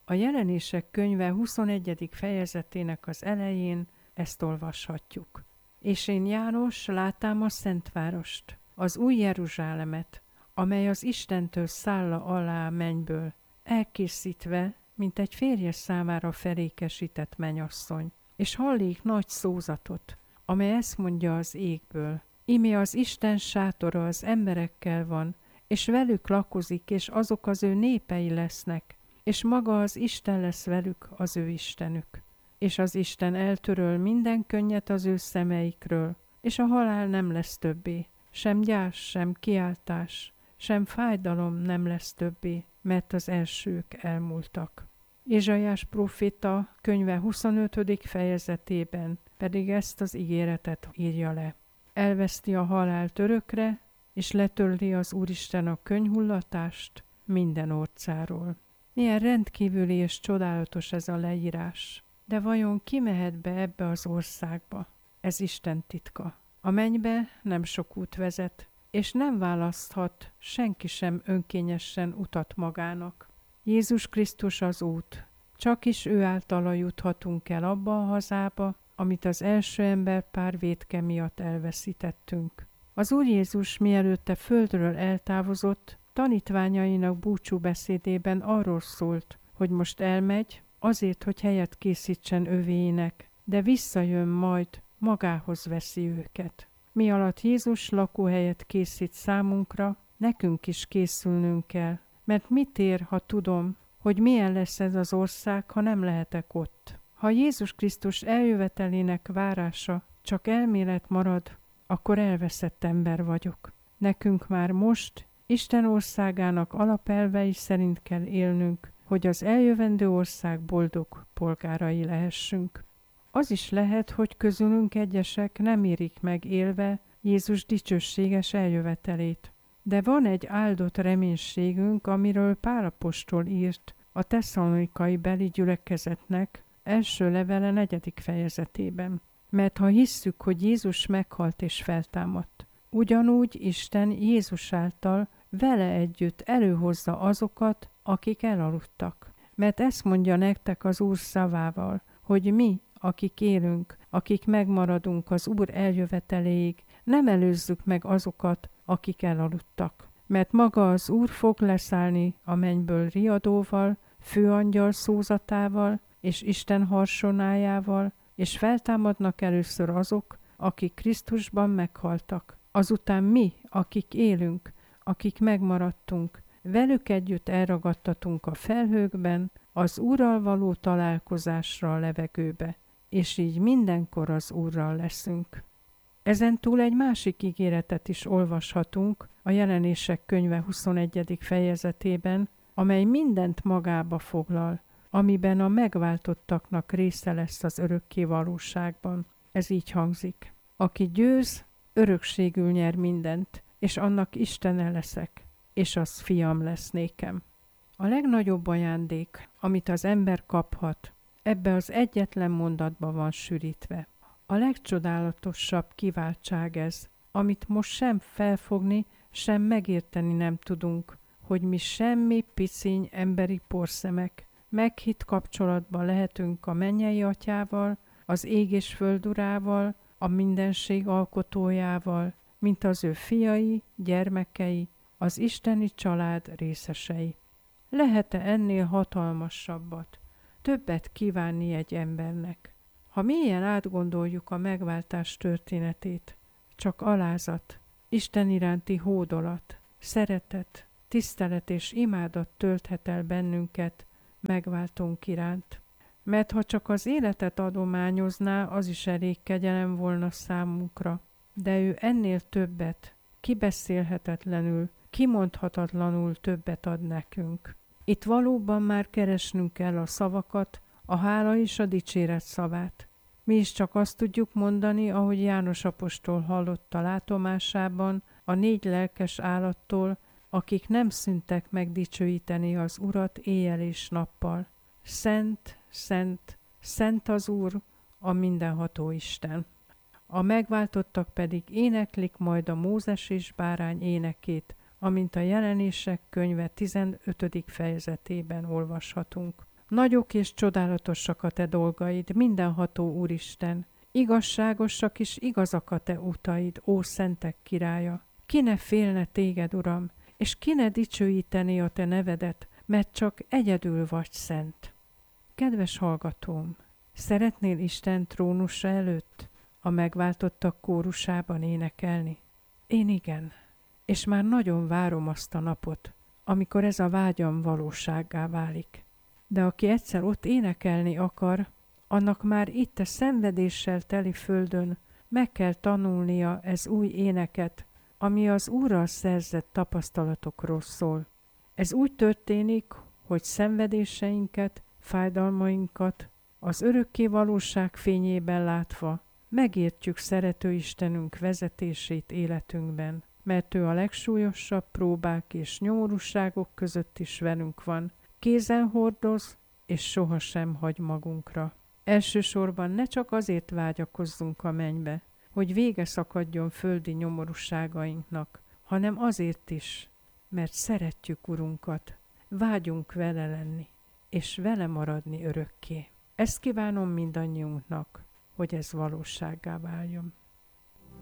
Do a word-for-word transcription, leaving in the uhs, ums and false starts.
A Jelenések könyve huszonegyedik fejezetének az elején ezt olvashatjuk. És én, János, látám a Szentvárost, az új Jeruzsálemet, amely az Istentől száll alá a mennyből, elkészítve, mint egy férje számára felékesített mennyasszony. És hallék nagy szózatot, amely ezt mondja az égből: íme az Isten sátora az emberekkel van, és velük lakozik, és azok az ő népei lesznek, és maga az Isten lesz velük, az ő Istenük. És az Isten eltöröl minden könnyet az ő szemeikről, és a halál nem lesz többé, sem gyász, sem kiáltás, sem fájdalom nem lesz többé, mert az elsők elmúltak. Ézsaiás próféta könyve huszonötödik fejezetében pedig ezt az ígéretet írja le. Elveszti a halált örökre, és letörli az Úristen a könnyhullatást minden orcáról. Milyen rendkívüli és csodálatos ez a leírás. De vajon ki mehet be ebbe az országba? Ez Isten titka. A mennybe nem sok út vezet, és nem választhat senki sem önkényesen utat magának. Jézus Krisztus az út. Csak is ő általa juthatunk el abba a hazába, amit az első emberpár vétke miatt elveszítettünk. Az Úr Jézus mielőtt a földről eltávozott, tanítványainak búcsúbeszédében arról szólt, hogy most elmegy, azért, hogy helyet készítsen övéinek, de visszajön majd, magához veszi őket. Mi alatt Jézus lakóhelyet készít számunkra, nekünk is készülnünk kell, mert mit ér, ha tudom, hogy milyen lesz ez az ország, ha nem lehetek ott. Ha Jézus Krisztus eljövetelének várása csak elmélet marad, akkor elveszett ember vagyok. Nekünk már most Isten országának alapelvei szerint kell élnünk, hogy az eljövendő ország boldog polgárai lehessünk. Az is lehet, hogy közülünk egyesek nem érik meg élve Jézus dicsőséges eljövetelét. De van egy áldott reménységünk, amiről Pál apostol írt a tesszalonikai beli gyülekezetnek első levele negyedik fejezetében. Mert ha hisszük, hogy Jézus meghalt és feltámadt, ugyanúgy Isten Jézus által vele együtt előhozza azokat, akik elaludtak. Mert ezt mondja nektek az Úr szavával, hogy mi, akik élünk, akik megmaradunk az Úr eljöveteléig, nem előzzük meg azokat, akik elaludtak. Mert maga az Úr fog leszállni a mennyből riadóval, főangyal szózatával és Isten harsonájával, és feltámadnak először azok, akik Krisztusban meghaltak. Azután mi, akik élünk, akik megmaradtunk, velük együtt elragadtatunk a felhőkben, az Úrral való találkozásra a levegőbe, és így mindenkor az Úrral leszünk. Ezentúl egy másik ígéretet is olvashatunk a Jelenések könyve huszonegyedik fejezetében, amely mindent magába foglal, amiben a megváltottaknak része lesz az örökké valóságban. Ez így hangzik: aki győz, örökségül nyer mindent, és annak Istene leszek, és az fiam lesz nékem. A legnagyobb ajándék, amit az ember kaphat, ebbe az egyetlen mondatba van sűrítve. A legcsodálatosabb kiváltság ez, amit most sem felfogni, sem megérteni nem tudunk, hogy mi semmi piciny emberi porszemek, meghitt kapcsolatban lehetünk a mennyei atyával, az ég és föld urával, a mindenség alkotójával, mint az ő fiai, gyermekei, az isteni család részesei. Lehet-e ennél hatalmasabbat, többet kívánni egy embernek? Ha mélyen átgondoljuk a megváltás történetét, csak alázat, Isten iránti hódolat, szeretet, tisztelet és imádat tölthet el bennünket megváltónk iránt. Mert ha csak az életet adományozná, az is elég kegyelem volna számunkra. De ő ennél többet, kibeszélhetetlenül, kimondhatatlanul többet ad nekünk. Itt valóban már keresnünk kell a szavakat, a hála és a dicséret szavát. Mi is csak azt tudjuk mondani, ahogy János apostol hallotta látomásában a négy lelkes állattól, akik nem szüntek meg dicsőíteni az Urat éjjel és nappal. Szent, szent, szent az Úr, a mindenható Isten. A megváltottak pedig éneklik majd a Mózes és bárány énekét, amint a Jelenések könyve tizenötödik fejezetében olvashatunk. Nagyok és csodálatosak a te dolgaid, mindenható Úristen. Igazságosak és igazak a te utaid, ó szentek királya. Ki ne félne téged, Uram, és ki ne dicsőítené a te nevedet, mert csak egyedül vagy szent. Kedves hallgatóm, szeretnél Isten trónusa előtt a megváltottak kórusában énekelni? Én igen, és már nagyon várom azt a napot, amikor ez a vágyam valósággá válik. De aki egyszer ott énekelni akar, annak már itt a szenvedéssel teli földön meg kell tanulnia ez új éneket, ami az Úrral szerzett tapasztalatokról szól. Ez úgy történik, hogy szenvedéseinket, fájdalmainkat az örökké valóság fényében látva megértjük szerető Istenünk vezetését életünkben, mert ő a legsúlyosabb próbák és nyomorúságok között is velünk van, kézen hordoz, és sohasem hagy magunkra. Elsősorban ne csak azért vágyakozzunk a mennybe, hogy vége szakadjon földi nyomorúságainknak, hanem azért is, mert szeretjük Urunkat, vágyunk vele lenni, és vele maradni örökké. Ezt kívánom mindannyiunknak, hogy ez valósággá váljon.